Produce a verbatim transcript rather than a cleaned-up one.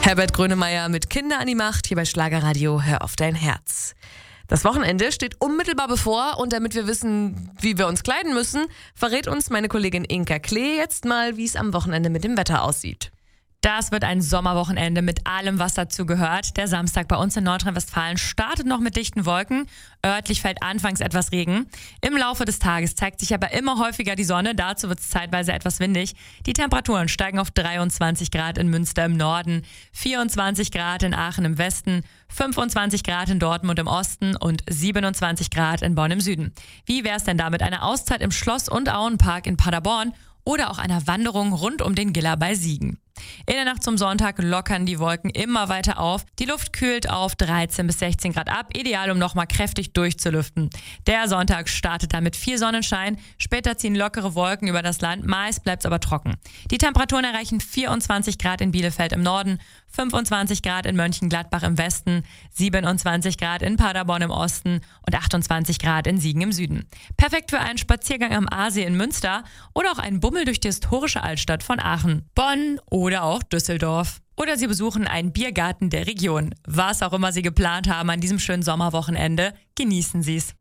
Herbert Grönemeyer mit Kinder an die Macht, hier bei Schlagerradio, hör auf dein Herz. Das Wochenende steht unmittelbar bevor und damit wir wissen, wie wir uns kleiden müssen, verrät uns meine Kollegin Inka Klee jetzt mal, wie es am Wochenende mit dem Wetter aussieht. Das wird ein Sommerwochenende mit allem, was dazu gehört. Der Samstag bei uns in Nordrhein-Westfalen startet noch mit dichten Wolken. Örtlich fällt anfangs etwas Regen. Im Laufe des Tages zeigt sich aber immer häufiger die Sonne. Dazu wird es zeitweise etwas windig. Die Temperaturen steigen auf dreiundzwanzig Grad in Münster im Norden, vierundzwanzig Grad in Aachen im Westen, fünfundzwanzig Grad in Dortmund im Osten und siebenundzwanzig Grad in Bonn im Süden. Wie wäre es denn da mit einer Auszeit im Schloss- und Auenpark in Paderborn oder auch einer Wanderung rund um den Giller bei Siegen? In der Nacht zum Sonntag lockern die Wolken immer weiter auf. Die Luft kühlt auf dreizehn bis sechzehn Grad ab, ideal, um nochmal kräftig durchzulüften. Der Sonntag startet dann mit viel Sonnenschein. Später ziehen lockere Wolken über das Land, meist bleibt es aber trocken. Die Temperaturen erreichen vierundzwanzig Grad in Bielefeld im Norden, fünfundzwanzig Grad in Mönchengladbach im Westen, siebenundzwanzig Grad in Paderborn im Osten und achtundzwanzig Grad in Siegen im Süden. Perfekt für einen Spaziergang am Aasee in Münster oder auch einen Bummel durch die historische Altstadt von Aachen, Bonn oder auch Düsseldorf. Oder Sie besuchen einen Biergarten der Region. Was auch immer Sie geplant haben an diesem schönen Sommerwochenende, genießen Sie es.